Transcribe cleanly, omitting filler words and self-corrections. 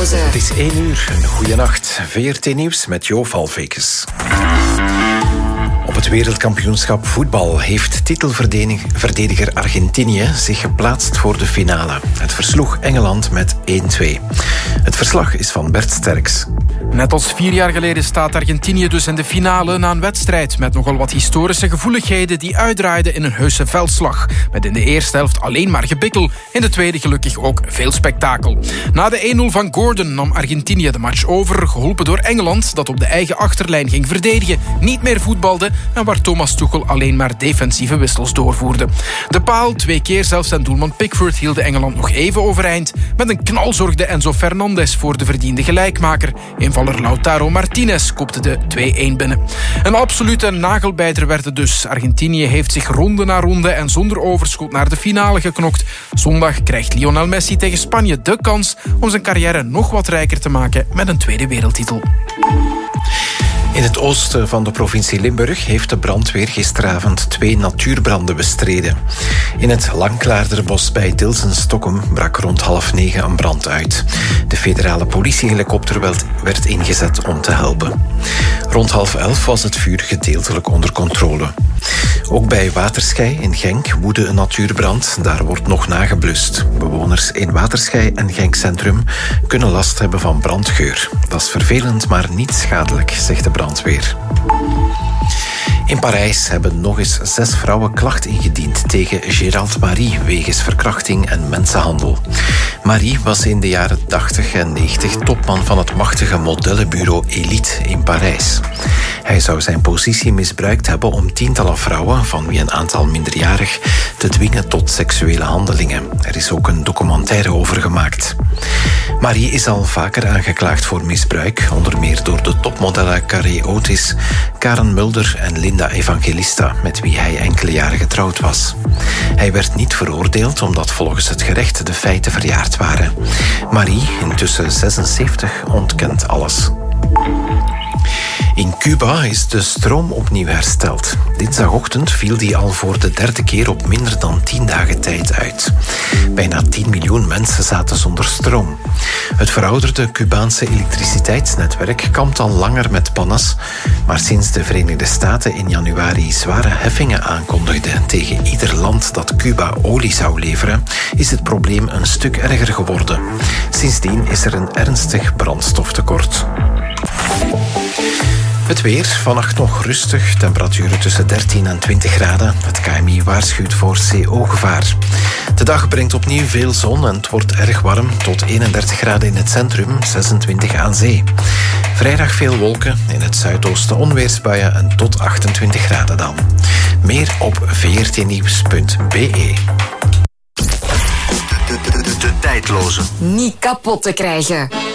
Tijdloze. Het is 1 uur. Een goeie nacht. VRT Nieuws met Jo Valvekes. Op het wereldkampioenschap voetbal heeft titelverdediger Argentinië zich geplaatst voor de finale. Het versloeg Engeland met 1-2. Het verslag is van Bert Sterks. Net als 4 jaar geleden staat Argentinië dus in de finale na een wedstrijd met nogal wat historische gevoeligheden die uitdraaiden in een heuse veldslag. Met in de eerste helft alleen maar gebikkel, in de tweede gelukkig ook veel spektakel. Na de 1-0 van Gordon nam Argentinië de match over, geholpen door Engeland dat op de eigen achterlijn ging verdedigen, niet meer voetbalde en waar Thomas Tuchel alleen maar defensieve wissels doorvoerde. De paal, 2 keer zelfs en doelman Pickford hielden Engeland nog even overeind. Met een knal zorgde Enzo Fernandez voor de verdiende gelijkmaker. Invaller Lautaro Martinez kopte de 2-1 binnen. Een absolute nagelbijter werd het dus. Argentinië heeft zich ronde na ronde en zonder overschot naar de finale geknokt. Zondag krijgt Lionel Messi tegen Spanje de kans om zijn carrière nog wat rijker te maken met een tweede wereldtitel. In het oosten van de provincie Limburg heeft de brandweer gisteravond 2 natuurbranden bestreden. In het Langklaarderbos bij Dilsen-Stokkum brak rond 8:30 een brand uit. De federale politiehelikopter werd ingezet om te helpen. Rond 10:30 was het vuur gedeeltelijk onder controle. Ook bij Waterschei in Genk woedde een natuurbrand. Daar wordt nog nageblust. Bewoners in Waterschei en Genk Centrum kunnen last hebben van brandgeur. Dat is vervelend, maar niet schadelijk, zegt de brandweer. In Parijs hebben nog eens 6 vrouwen klacht ingediend tegen Gérald Marie wegens verkrachting en mensenhandel. Marie was in de jaren 80 en 90 topman van het machtige modellenbureau Elite in Parijs. Hij zou zijn positie misbruikt hebben om tientallen vrouwen, van wie een aantal minderjarig, te dwingen tot seksuele handelingen. Er is ook een documentaire over gemaakt. Marie is al vaker aangeklaagd voor misbruik, onder meer door de topmodellen Carré Otis, Karen Mulder en Linda Evangelista, met wie hij enkele jaren getrouwd was. Hij werd niet veroordeeld omdat volgens het gerecht de feiten verjaard waren. Marie, intussen 76, ontkent alles. In Cuba is de stroom opnieuw hersteld. Dinsdagochtend viel die al voor de 3e keer op minder dan 10 dagen tijd uit. Bijna 10 miljoen mensen zaten zonder stroom. Het verouderde Cubaanse elektriciteitsnetwerk kampt al langer met pannes, maar sinds de Verenigde Staten in januari zware heffingen aankondigden tegen ieder land dat Cuba olie zou leveren, is het probleem een stuk erger geworden. Sindsdien is er een ernstig brandstoftekort. Het weer, vannacht nog rustig, temperaturen tussen 13 en 20 graden. Het KMI waarschuwt voor CO-gevaar. De dag brengt opnieuw veel zon en het wordt erg warm, tot 31 graden in het centrum, 26 aan zee. Vrijdag veel wolken, in het zuidoosten onweersbuien en tot 28 graden dan. Meer op vrtnieuws.be. De tijdloze. Niet kapot te krijgen.